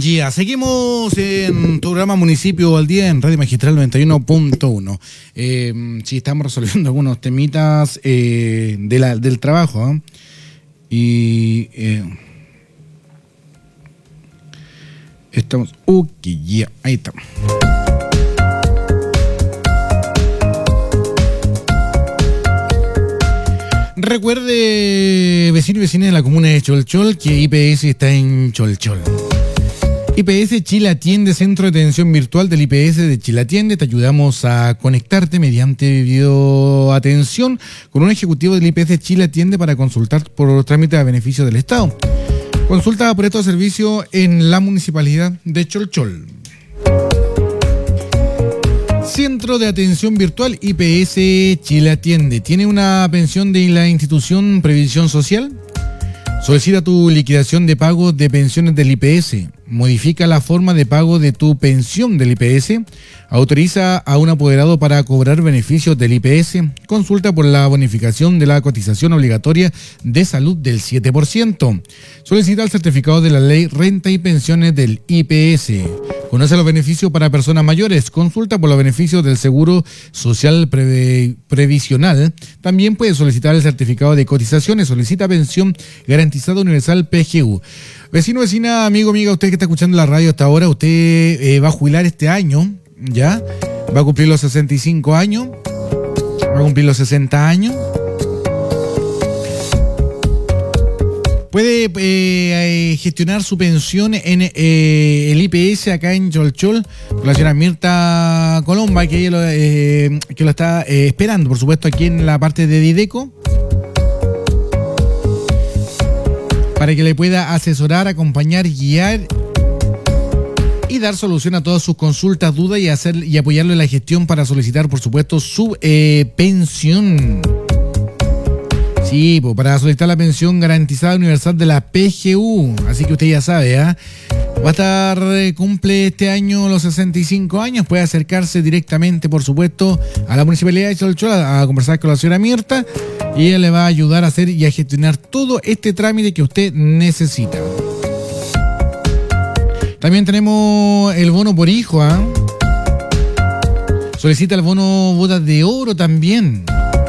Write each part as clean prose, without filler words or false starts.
Ya, seguimos en tu programa Municipio al Día en Radio Magistral 91.1. Sí, estamos resolviendo algunos temitas del trabajo, ¿eh? Y estamos... Ok, ya, ahí estamos. Recuerde, vecino y vecina de la comuna de Cholchol, que IPS está en Cholchol. IPS Chile Atiende, Centro de Atención Virtual del IPS de Chile Atiende. Te ayudamos a conectarte mediante videoatención con un ejecutivo del IPS Chile Atiende para consultar por los trámites a beneficio del Estado. Consulta por estos servicios en la Municipalidad de Cholchol. Centro de Atención Virtual IPS Chile Atiende. ¿Tiene una pensión de la institución Previsión Social? Solicita tu liquidación de pago de pensiones del IPS. Modifica la forma de pago de tu pensión del IPS. Autoriza a un apoderado para cobrar beneficios del IPS. Consulta por la bonificación de la cotización obligatoria de salud del 7%. Solicita el certificado de la ley Renta y Pensiones del IPS. Conoce los beneficios para personas mayores. Consulta por los beneficios del Seguro Social Previsional. También puede solicitar el certificado de cotizaciones. Solicita pensión garantizada universal PGU. Vecino, vecina, amigo, amiga, usted que está escuchando la radio hasta ahora, usted va a jubilar este año, ¿ya? Va a cumplir los 65 años, va a cumplir los 60 años. Puede gestionar su pensión en el IPS acá en Cholchol con la señora Mirta Colomba, que ella lo está esperando, por supuesto, aquí en la parte de Dideco, para que le pueda asesorar, acompañar, guiar y dar solución a todas sus consultas, dudas y apoyarlo en la gestión para solicitar, por supuesto, su pensión. Sí, para solicitar la pensión garantizada universal de la PGU. Así que usted ya sabe, ¿ah? Va a estar, cumple este año los 65 años, puede acercarse directamente, por supuesto, a la Municipalidad de Cholchol a conversar con la señora Mirta y ella le va a ayudar a hacer y a gestionar todo este trámite que usted necesita. También tenemos el bono por hijo, ¿ah? Solicita el bono bodas de oro también.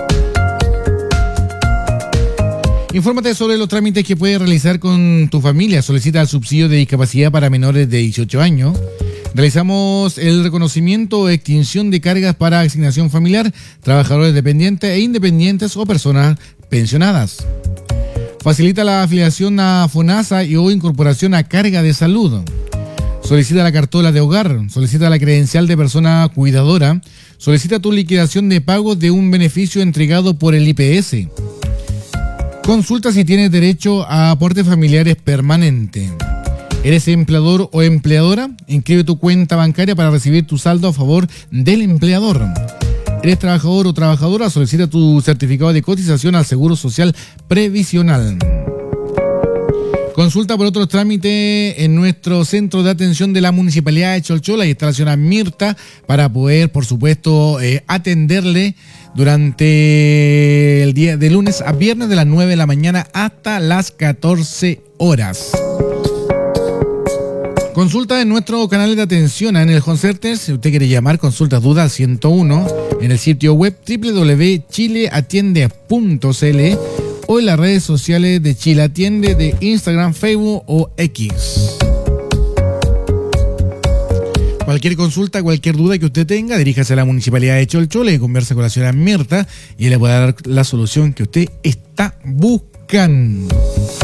Infórmate sobre los trámites que puedes realizar con tu familia. Solicita el subsidio de discapacidad para menores de 18 años. Realizamos el reconocimiento o extinción de cargas para asignación familiar, trabajadores dependientes e independientes o personas pensionadas. Facilita la afiliación a FONASA o incorporación a carga de salud. Solicita la cartola de hogar. Solicita la credencial de persona cuidadora. Solicita tu liquidación de pagos de un beneficio entregado por el IPS. Consulta si tienes derecho a aportes familiares permanente. ¿Eres empleador o empleadora? Inscribe tu cuenta bancaria para recibir tu saldo a favor del empleador. ¿Eres trabajador o trabajadora? Solicita tu certificado de cotización al Seguro Social Previsional. Consulta por otros trámites en nuestro centro de atención de la Municipalidad de Cholchol. Ahí está la señora Mirta para poder, por supuesto, atenderle durante el día de lunes a viernes de las 9 de la mañana hasta las 14 horas. Consulta en nuestro canal de atención en el Home Center. Si usted quiere llamar, consultas, dudas al 101 en el sitio web www.chileatiende.cl o en las redes sociales de Chile Atiende de Instagram, Facebook o X. Cualquier consulta, cualquier duda que usted tenga, diríjase a la Municipalidad de Cholchol y converse con la señora Mirta y le puede dar la solución que usted está buscando.